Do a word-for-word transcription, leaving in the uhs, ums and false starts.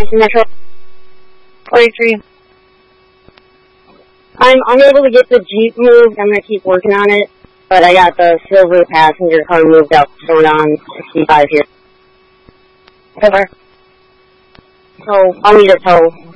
Metro. forty-three. I'm unable to get the Jeep moved. I'm going to keep working on it. But I got the silver passenger car moved out, stored on sixty-five here. Over. So I'll need a tow.